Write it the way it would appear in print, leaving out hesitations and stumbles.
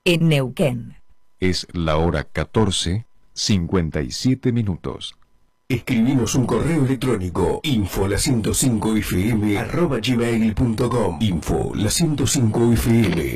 en Neuquén. Es la hora 14:57. Escribinos un correo electrónico info105fm@gmail.com. Info la 105fm.